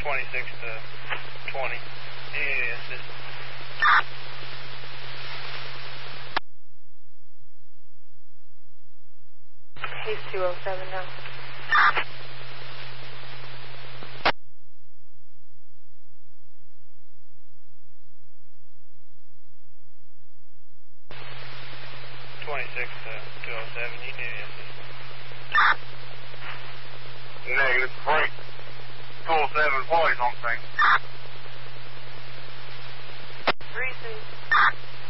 26 to 20. Yes, this. He's 207 now. Negative. Break. 207 parties on thing.